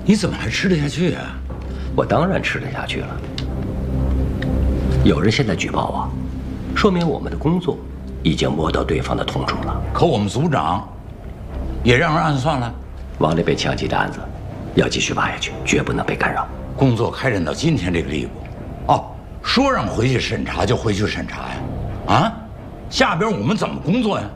你怎么还吃得下去啊？ 我当然吃得下去了。有人现在举报我，说明我们的工作已经摸到对方的痛处了。 可我们组长也让人暗算了。 王磊被枪击的案子要继续挖下去，绝不能被干扰。 工作开展到今天这个地步，哦，说让回去审查就回去审查呀？啊，下边我们怎么工作呀？